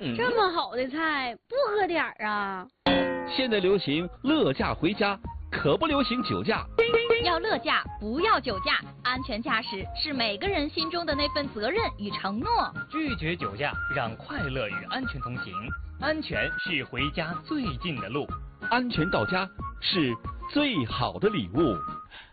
这么好的菜，不喝点儿啊？ 现在流行乐驾回家，可不流行酒驾。 要乐驾，不要酒驾。安全驾驶是每个人心中的那份责任与承诺。 拒绝酒驾，让快乐与安全同行。安全是回家最近的路， 安全到家是最好的礼物。